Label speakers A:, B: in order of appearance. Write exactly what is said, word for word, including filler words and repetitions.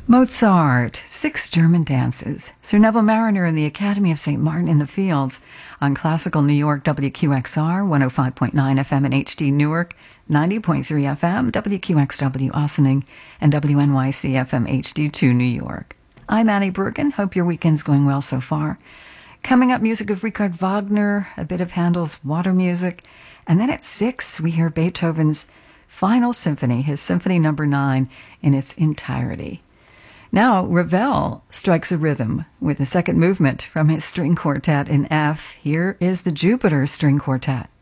A: Mozart, Six German Dances, Sir Neville Mariner and the Academy of Saint Martin in the Fields on Classical New York W Q X R, one oh five point nine F M in H D Newark, ninety point three F M, W Q X W Ossining, and W N Y C F M H D two New York. I'm Annie Bergen. Hope your weekend's going well so far. Coming up, music of Richard Wagner, a bit of Handel's Water Music, and then at six, we hear Beethoven's Final Symphony, his Symphony Number Nine, in its entirety. Now, Ravel strikes a rhythm with the second movement from his string quartet in F. Here is the Jupiter String Quartet.